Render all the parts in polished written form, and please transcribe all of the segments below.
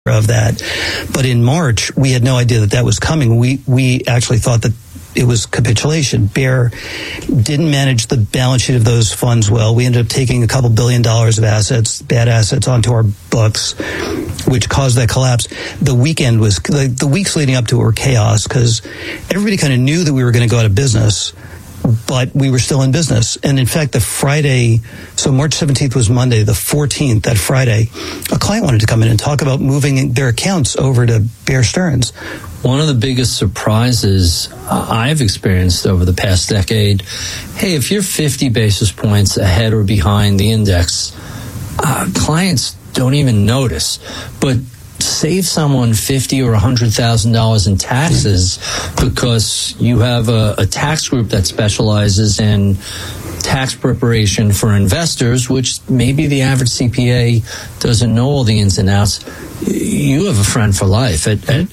of that. But in March, we had no idea that was coming. We actually thought that it was capitulation. Bear didn't manage the balance sheet of those funds well. We ended up taking a couple $2 billion of assets, bad assets, onto our books, which caused that collapse. The weekend was, the weeks leading up to it were chaos because everybody kind of knew that we were going to go out of business, but we were still in business. And in fact, the Friday, so March 17th was Monday, the 14th, that Friday, a client wanted to come in and talk about moving their accounts over to Bear Stearns. One of the biggest surprises I've experienced over the past decade, hey, if you're 50 basis points ahead or behind the index, clients don't even notice. But save someone $50,000 or $100,000 in taxes because you have a tax group that specializes in tax preparation for investors, which maybe the average CPA doesn't know all the ins and outs. You have a friend for life.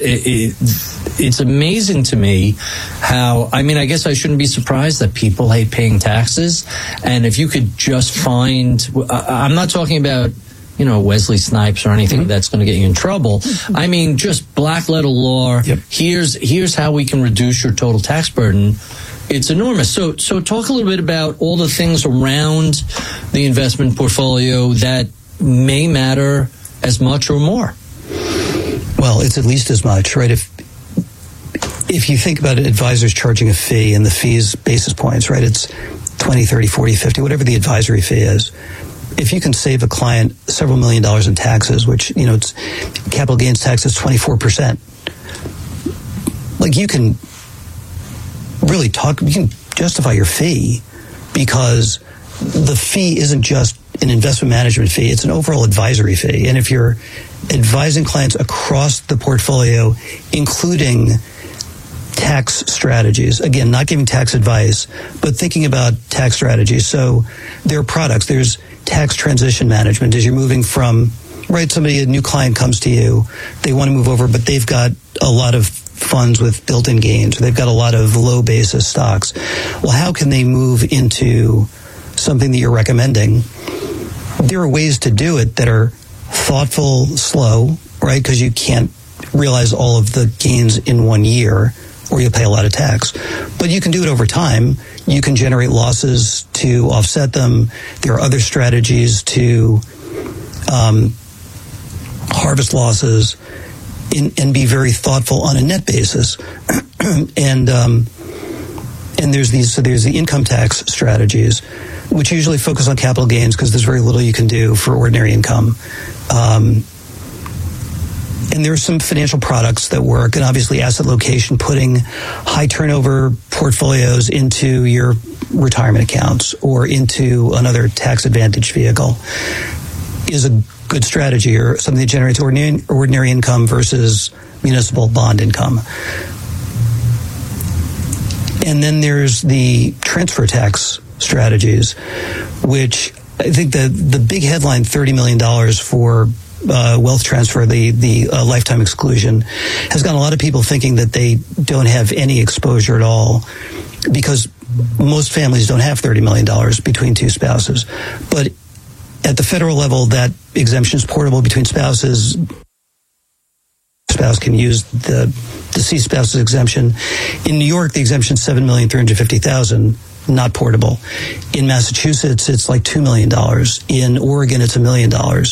It's amazing to me how, I mean, I guess I shouldn't be surprised that people hate paying taxes. And if you could just find, I'm not talking about, you know, Wesley Snipes or anything that's going to get you in trouble. I mean, just black letter law. Yep. Here's how we can reduce your total tax burden. It's enormous. So talk a little bit about all the things around the investment portfolio that may matter as much or more. Well, it's at least as much, right? If you think about it, advisors charging a fee, and the fee is basis points, right? It's 20, 30, 40, 50, whatever the advisory fee is. If you can save a client several $1 million in taxes, which, you know, it's capital gains tax is 24%. Like, you can really you can justify your fee because the fee isn't just an investment management fee, it's an overall advisory fee. And if you're advising clients across the portfolio, including tax strategies, again, not giving tax advice, but thinking about tax strategies. So there are products, there's tax transition management as you're moving from, right, a new client comes to you, they want to move over, but they've got a lot of funds with built-in gains, or they've got a lot of low basis stocks. Well, how can they move into something that you're recommending? There are ways to do it that are thoughtful, slow, right? Because you can't realize all of the gains in 1 year, or you'll pay a lot of tax. But you can do it over time. You can generate losses to offset them. There are other strategies to harvest losses and be very thoughtful on a net basis. And there's the income tax strategies, which usually focus on capital gains because there's very little you can do for ordinary income. And there are some financial products that work, and obviously asset location, putting high turnover portfolios into your retirement accounts or into another tax advantage vehicle is a good strategy, or something that generates ordinary income versus municipal bond income. And then there's the transfer tax strategies, which I think the big headline, $30 million for wealth transfer, the lifetime exclusion, has gotten a lot of people thinking that they don't have any exposure at all, because most families don't have $30 million between two spouses. But at the federal level, that exemption is portable between spouses. Spouse can use the deceased spouse's exemption. In New York, the exemption is $7,350,000, not portable. In Massachusetts, it's like $2 million. In Oregon, it's $1 million.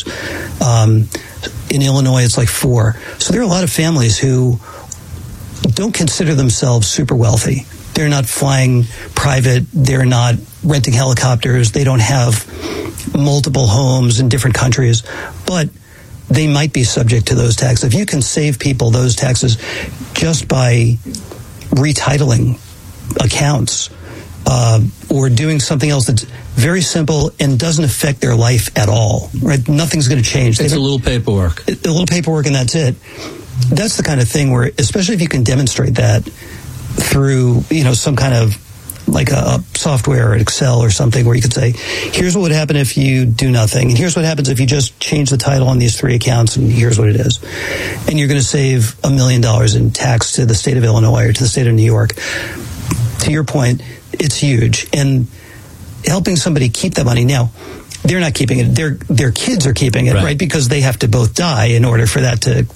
In Illinois, it's like $4 million. So there are a lot of families who don't consider themselves super wealthy. They're not flying private. They're not renting helicopters. They don't have multiple homes in different countries, but they might be subject to those taxes. If you can save people those taxes just by retitling accounts or doing something else that's very simple and doesn't affect their life at all, right? Nothing's going to change. It's a little paperwork. A little paperwork, and that's it. That's the kind of thing where, especially if you can demonstrate that through, some kind of like a software or Excel or something, where you could say, here's what would happen if you do nothing, and here's what happens if you just change the title on these 3 accounts, and here's what it is. And you're going to save $1 million in tax to the state of Illinois or to the state of New York. To your point, it's huge. And helping somebody keep that money, now, they're not keeping it. Their kids are keeping it, right? Because they have to both die in order for that to